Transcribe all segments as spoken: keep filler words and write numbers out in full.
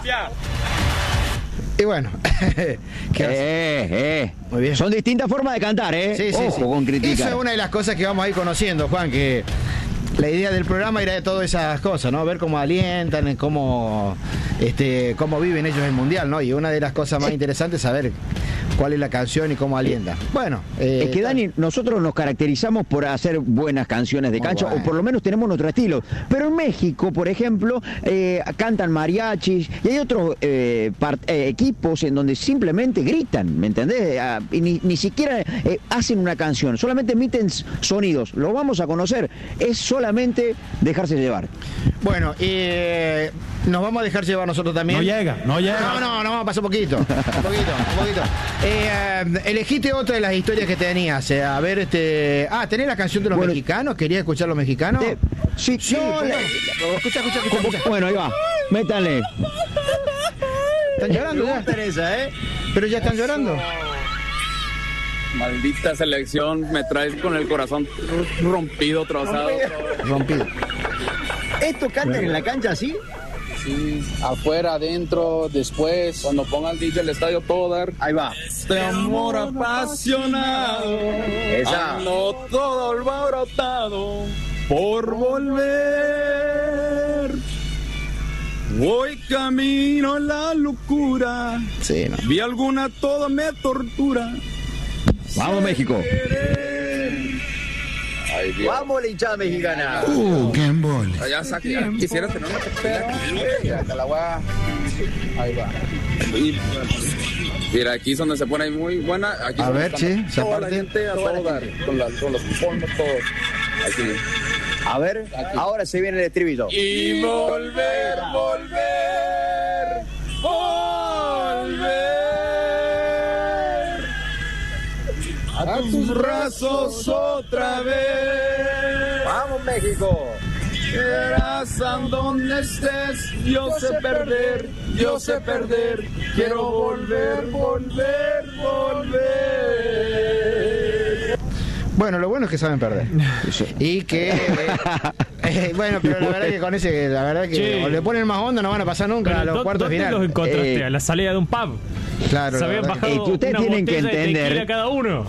Y bueno, ¿qué eh, eh. Muy bien. Son distintas formas de cantar, ¿eh? Sí, sí, Ojo sí. con criticar. Eso es una de las cosas que vamos a ir conociendo, Juan, que la idea del programa era de todas esas cosas, ¿no? Ver cómo alientan, cómo, este, cómo viven ellos el Mundial, ¿no? Y una de las cosas más interesantes es saber cuál es la canción y cómo alientan. Bueno. Eh, es que, Dani, nosotros nos caracterizamos por hacer buenas canciones de cancha, bueno. o por lo menos tenemos nuestro estilo. Pero en México, por ejemplo, eh, cantan mariachis y hay otros eh, eh, equipos en donde simplemente gritan, ¿me entendés? Ah, y ni, ni siquiera eh, hacen una canción, solamente emiten sonidos. Lo vamos a conocer. Es solamente dejarse llevar. Bueno, eh, nos vamos a dejar llevar nosotros también. No llega, no llega. No, no, no, pasa un poquito. Un poquito, un poquito. Eh, elegiste otra de las historias que tenías. Eh, a ver, este. Ah, ¿tenés la canción de los bueno, mexicanos? ¿Querías escuchar los mexicanos? Te... Sí, sí. No, la... Escucha, escucha, escucha, escucha. Bueno, ahí va. Métanle. Están llorando ya. Teresa, ¿eh? Pero ya están llorando. Maldita selección, me traes con el corazón rompido, trozado. Rompido. ¿Esto cantan en la cancha así? Sí, afuera, adentro, después, cuando pongan D J el estadio todo dar. Ahí va. Este amor apasionado. Esa. Ando todo alborotado por volver. Voy camino en la locura. Sí, no. Vi alguna, todo me tortura. Vamos, México. Ay, vamos, la hinchada mexicana. Uh, Game Boy. Ya saqué. Quisiera tener una tercera. La voy a... Ahí va. Y, mira, aquí es donde se pone muy buena. Aquí a ver, sí, se toda la gente a todo dar. Con, la, con los pulmones todos. Aquí. A ver, aquí. Ahora se viene el estribillo. Y volver, volver, volver. A tus brazos otra vez. Vamos, México. Verás a donde estés. Yo sé perder, yo sé perder. Quiero volver, volver, volver. Bueno, lo bueno es que saben perder. Y que eh, eh, bueno, pero la verdad que con ese, la verdad que sí. Le ponen más onda, no van a pasar nunca pero a los cuartos de final. ¿Dónde los encontraste? Eh, a la salida de un pub. Claro. Se habían bajado eh, ustedes una tienen que botella de entender. tequila cada uno.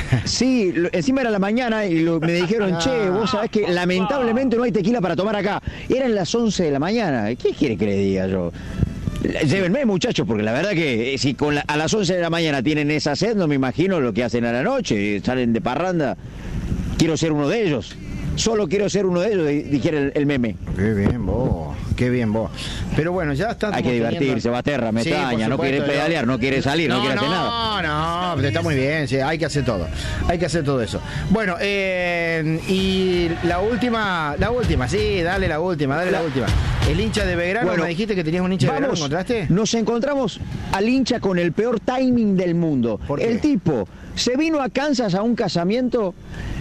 Sí, lo, encima era la mañana y lo, me dijeron, che, vos sabés que lamentablemente no hay tequila para tomar acá. Eran las once de la mañana. ¿Qué quiere que le diga yo? Llévenme, muchachos, porque la verdad que si con la, a las once de la mañana tienen esa sed, no me imagino lo que hacen a la noche. Salen de parranda. Quiero ser uno de ellos. Solo quiero ser uno de ellos, dijera el, el meme. Qué bien vos, qué bien vos. Pero bueno, ya está. Hay que divertirse, Basterra, me extraña, sí, no quiere pedalear, no quiere salir, no, no quiere no, hacer nada. No, no, está muy bien, sí, hay que hacer todo. Hay que hacer todo eso. Bueno, eh, y la última, la última, sí, dale la última, dale la, la última. El hincha de Belgrano, bueno, me dijiste que tenías un hincha vamos, de Belgrano, ¿encontraste? Nos encontramos al hincha con el peor timing del mundo. El tipo se vino a Kansas a un casamiento.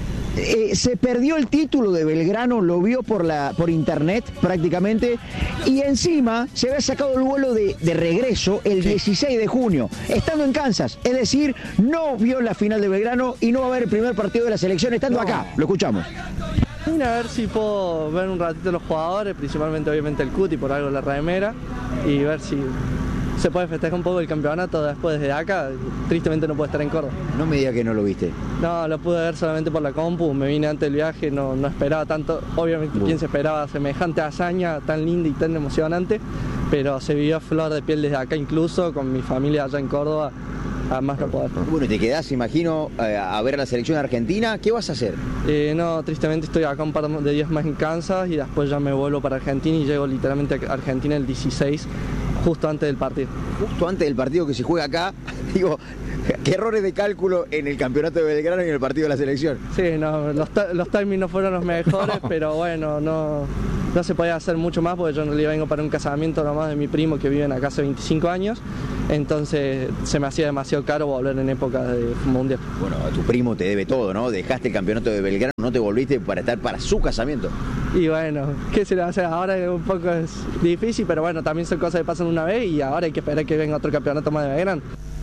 Eh, se perdió el título de Belgrano, lo vio por la por internet prácticamente, y encima se había sacado el vuelo de, de regreso el sí. dieciséis de junio, estando en Kansas, es decir, no vio la final de Belgrano y no va a ver el primer partido de la selección estando no. acá. Lo escuchamos. Vine a ver si puedo ver un ratito los jugadores, principalmente obviamente el Cuti, por algo la remera, y ver si se puede festejar un poco el campeonato después desde acá. Tristemente no puedo estar en Córdoba. No me diga que no lo viste. No, lo pude ver solamente por la compu, me vine antes del viaje, no, no esperaba tanto. Obviamente, ¿quién se esperaba semejante hazaña tan linda y tan emocionante? Pero se vivió a flor de piel desde acá, incluso con mi familia allá en Córdoba. Además no puedo. Bueno, te quedás, imagino, a ver a la selección argentina. ¿Qué vas a hacer? Eh, no, tristemente estoy acá un par de días más en Kansas y después ya me vuelvo para Argentina y llego literalmente a Argentina el dieciséis, justo antes del partido. Justo antes del partido que se juega acá, digo, ¿qué errores de cálculo en el campeonato de Belgrano y en el partido de la selección? Sí, no, los, los timings no fueron los mejores, no. Pero bueno, no, no se podía hacer mucho más porque yo en realidad vengo para un casamiento nomás de mi primo que vive acá hace veinticinco años, entonces se me hacía demasiado caro volver en época de mundial. Bueno, a tu primo te debe todo, ¿no? Dejaste el campeonato de Belgrano, no te volviste para estar para su casamiento. Y bueno, ¿qué se le va a hacer? Ahora es un poco es difícil, pero bueno, también son cosas que pasan una vez y ahora hay que esperar que venga otro campeonato más de Belgrano.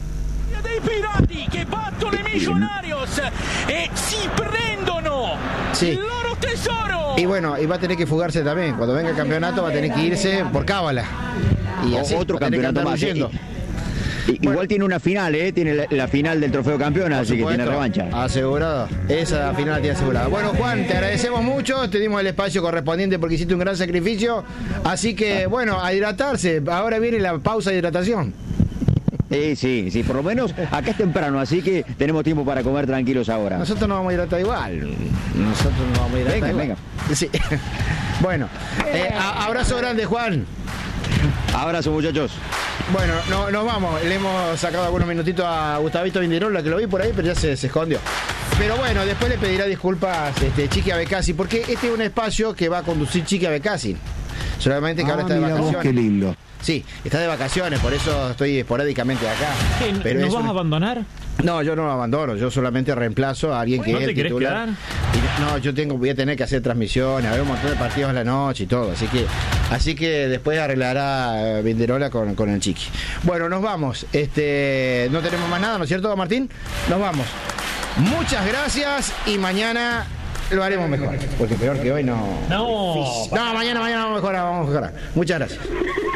Dei pirati che battono i Millonarios e si prendono sí. il loro tesoro. Y bueno, y va a tener que fugarse también. Cuando venga el campeonato va a tener que irse por cábala. Y así, otro va a tener que campeonato andar más. huyendo. eh. I- Bueno. Igual tiene una final, ¿eh? Tiene la, la final del Trofeo Campeón, así que tiene revancha. Asegurado. Esa final la tiene asegurada. Bueno, Juan, te agradecemos mucho. Te dimos el espacio correspondiente porque hiciste un gran sacrificio. Así que, bueno, a hidratarse. Ahora viene la pausa de hidratación. Sí, sí, sí, por lo menos acá es temprano, así que tenemos tiempo para comer tranquilos ahora. Nosotros nos vamos a hidratar igual. Nosotros nos vamos a hidratar Venga, igual. venga. Sí. Bueno, eh, a- abrazo grande, Juan. Abrazo, muchachos. Bueno, no, nos vamos. Le hemos sacado algunos minutitos a Gustavito Vinderola, que lo vi por ahí, pero ya se, se escondió. Pero bueno, después le pedirá disculpas este, Chiqui Abecasi, porque este es un espacio que va a conducir Chiqui Abecasi. Solamente que ahora Ah, está de mira vos, vacaciones. qué lindo. Sí, está de vacaciones, por eso estoy esporádicamente acá. ¿Qué, Pero ¿Nos es vas un- a abandonar? No, yo no lo abandono, yo solamente reemplazo a alguien que ¿No es te el querés titular. quedar? Y no, yo tengo, voy a tener que hacer transmisiones, haber un montón de partidos a la noche y todo, así que, así que después arreglará Vinderola con, con el Chiqui. Bueno, nos vamos. Este, no tenemos más nada, ¿no es cierto, Martín? Nos vamos. Muchas gracias y mañana lo haremos mejor, porque peor que hoy no. No. No, mañana, mañana vamos a mejorar, vamos a mejorar. Muchas gracias.